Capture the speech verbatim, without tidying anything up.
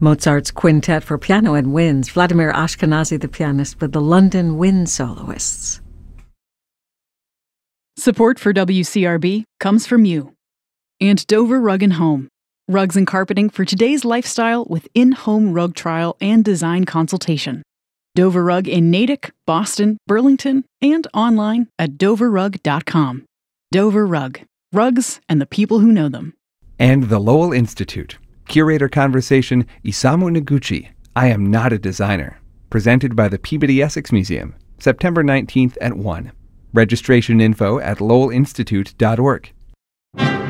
Mozart's Quintet for Piano and Winds, Vladimir Ashkenazy the pianist with the London Wind Soloists. Support for W C R B comes from you and Dover Rug and Home. Rugs and carpeting for today's lifestyle with in-home rug trial and design consultation. Dover Rug in Natick, Boston, Burlington, and online at dover rug dot com. Dover Rug. Rugs and the people who know them. And the Lowell Institute. Curator Conversation Isamu Noguchi, I Am Not a Designer. Presented by the Peabody Essex Museum, September nineteenth at one. Registration info at lowell institute dot org.